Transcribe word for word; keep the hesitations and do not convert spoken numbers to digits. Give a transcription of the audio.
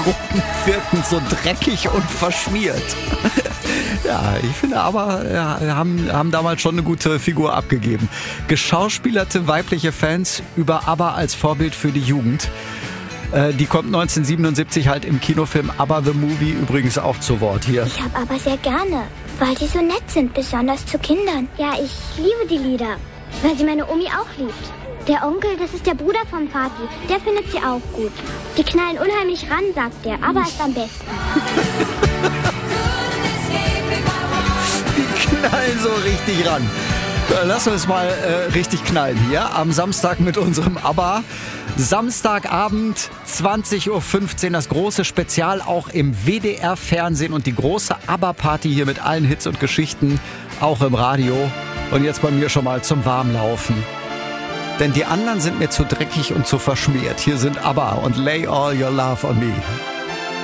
Gruppen wirken so dreckig und verschmiert. Ja, ich finde aber, ja, haben, haben damals schon eine gute Figur abgegeben. Geschauspielerte weibliche Fans über ABBA als Vorbild für die Jugend. Äh, die kommt neunzehnhundertsiebenundsiebzig halt im Kinofilm ABBA The Movie übrigens auch zu Wort hier. Ich hab ABBA sehr gerne, weil sie so nett sind, besonders zu Kindern. Ja, ich liebe die Lieder, weil sie meine Omi auch liebt. Der Onkel, das ist der Bruder vom Vati, der findet sie auch gut. Die knallen unheimlich ran, sagt er, aber ist am besten. Die knallen so richtig ran. Lass uns mal äh, richtig knallen hier am Samstag mit unserem ABBA. Samstagabend, zwanzig Uhr fünfzehn, das große Spezial auch im W D R-Fernsehen und die große ABBA-Party hier mit allen Hits und Geschichten, auch im Radio. Und jetzt bei mir schon mal zum Warmlaufen. Denn die anderen sind mir zu dreckig und zu verschmiert. Hier sind ABBA und Lay All Your Love on Me.